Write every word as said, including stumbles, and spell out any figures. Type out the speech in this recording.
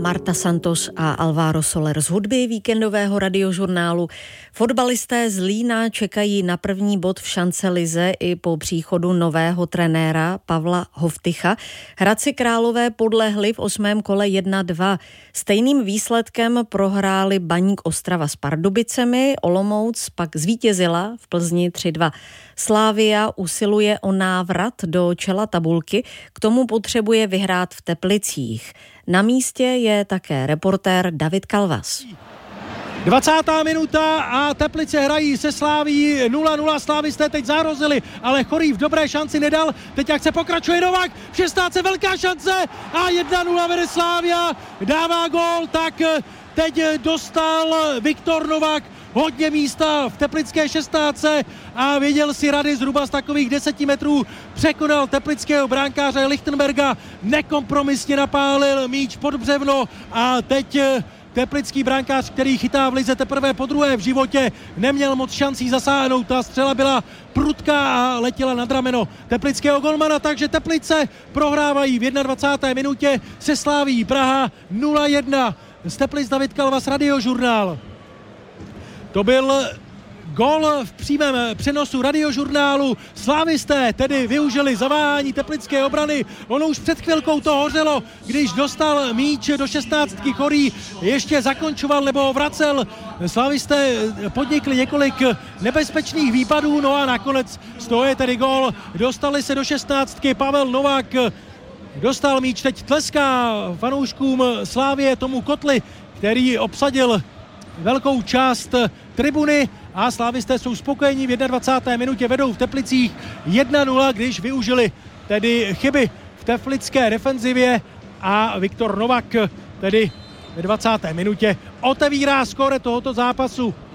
Marta Santos a Alvaro Soler z hudby víkendového radiožurnálu. Fotbalisté z Lína čekají na první bod v šancelize i po příchodu nového trenéra Pavla Hovtycha. Hradci Králové podlehli v osmém kole jedna dva. Stejným výsledkem prohráli Baník Ostrava s Pardubicemi, Olomouc pak zvítězila v Plzni tři dva. Slavia usiluje o návrat do čela tabulky, k tomu potřebuje vyhrát v Teplicích. Na místě je také reportér David Kalvas. dvacátá minuta a Teplice hrají se Slavií nula nula. Slávisté teď zahrozili, ale Chorý v dobré šanci nedal. Teď jak se pokračuje Novák, v šestnáctce velká šance a jedna nula vede Slavia. Dává gól, tak teď dostal Viktor Novák hodně místa v teplické šestnáctce a věděl si rady, zhruba z takových deseti metrů překonal teplického brankáře Lichtenberga, nekompromisně napálil míč pod břevno a teď teplický brankář, který chytá v lize teprve po druhé v životě, neměl moc šancí zasáhnout. Ta střela byla prudká a letěla nad rameno teplického golmana, takže Teplice prohrávají v dvacáté první minutě se Slavií Praha nula jedna. Z Teplic David Kalvas, radiožurnál. To byl gól v přímém přenosu radiožurnálu. Slávisté tedy využili zaváhání teplické obrany. Ono už před chvilkou to hořelo, když dostal míč do šestnáctky Chorý. Ještě zakončoval nebo vracel. Slávisté podnikli několik nebezpečných výpadů, no a nakonec z toho je tedy gól. Dostali se do šestnáctky. Pavel Novák dostal míč, teď tleská fanouškům Slavie, tomu Kotli, který obsadil velkou část tribuny a slávisté jsou spokojení. V dvacáté první minutě vedou v Teplicích jedna nula, když využili tedy chyby v teplické defenzivě a Viktor Novák tedy ve dvacáté minutě otevírá skóre tohoto zápasu.